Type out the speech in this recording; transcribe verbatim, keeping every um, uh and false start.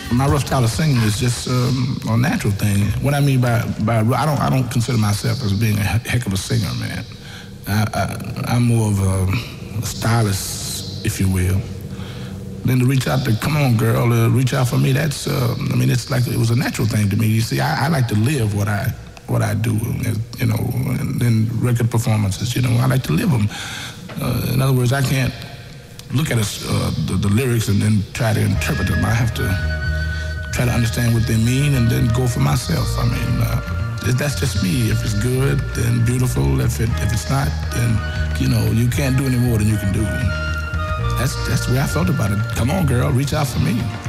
my rough style of singing is just um, a natural thing. What I mean by by I don't I don't consider myself as being a heck of a singer, man. I, I, I'm more of a, a stylist, if you will. Then to reach out to, come on, girl, uh, reach out for me. That's, uh, I mean, it's like it was a natural thing to me. You see, I, I like to live what I what I do, you know. And then record performances, you know, I like to live them. Uh, in other words, I can't look at a, uh, the, the lyrics and then try to interpret them. I have to try to understand what they mean and then go for myself. I mean, uh, that's just me. If it's good, then beautiful. If it if it's not, then, you know, you can't do any more than you can do. That's that's the way I felt about it. Come on, girl, reach out for me.